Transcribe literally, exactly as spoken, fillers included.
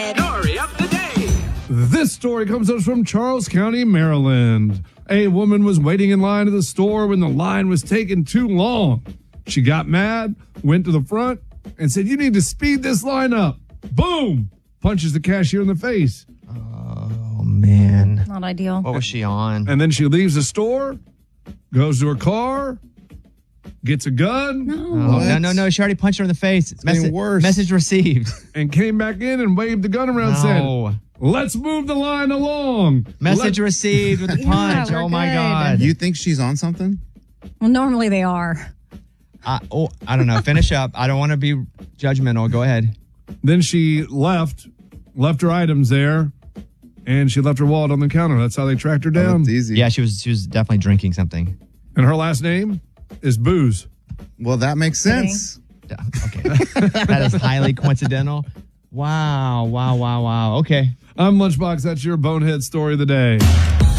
Story of the day. This story comes to us from Charles County, Maryland. A woman was waiting in line at the store when the line was taking too long. She got mad, went to the front, and said, "You need to speed this line up." Boom! Punches the cashier in the face. Oh, man. Not ideal. What was she on? And then she leaves the store, goes to her car, gets a gun, No. Oh, no, no, no. She already punched her in the face. It's getting worse. Message received. and came back in and waved the gun around and No. said, "Let's move the line along." Message Let- received with the Yeah, punch. we're Oh, my good. God. You think she's on something? Well, normally they are. I, oh, I don't know. Finish up. I don't want to be judgmental. Go ahead. Then she left, left her items there, and she left her wallet on the counter. That's how they tracked her Oh, down. that's easy. Yeah, she was she was definitely drinking something. And her last name is Booze. Well, that makes sense. Yeah, okay. That is highly coincidental. Wow, wow, wow, wow. Okay. I'm Lunchbox. That's your bonehead story of the day.